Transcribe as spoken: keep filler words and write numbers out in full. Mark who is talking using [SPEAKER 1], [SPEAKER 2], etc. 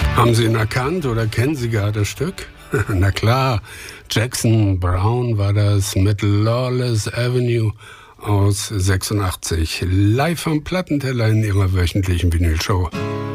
[SPEAKER 1] Haben Sie ihn erkannt oder kennen Sie gar das Stück? Na klar, Jackson Browne war das mit Lawless Avenue aus sechsundachtzig. Live am Plattenteller in ihrer wöchentlichen Vinylshow.